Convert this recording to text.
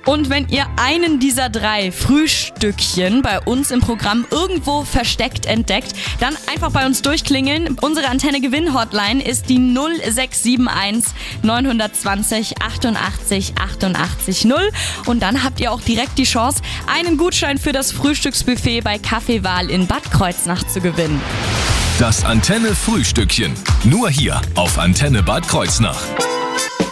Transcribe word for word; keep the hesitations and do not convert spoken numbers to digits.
Und wenn ihr einen dieser drei Frühstückchen bei uns im Programm irgendwo versteckt entdeckt, dann einfach bei uns durchklingeln. Unsere Antenne-Gewinn-Hotline ist die null sechs sieben eins neun zwei null achtundachtzig achtundachtzig null. Und dann habt ihr auch direkt die Chance, einen Gutschein für das Frühstücksbuffet bei Kaffeewahl in Bad Kreuznach zu gewinnen. Das Antenne-Frühstückchen. Nur hier auf Antenne Bad Kreuznach.